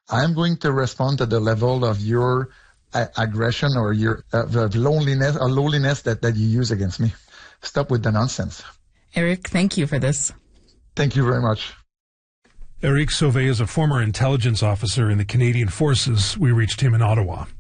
I'm going to respond to the level of your aggression or your lowliness that you use against me. Stop with the nonsense. Eric, thank you for this. Thank you very much. Eric Sauvé is a former intelligence officer in the Canadian Forces. We reached him in Ottawa.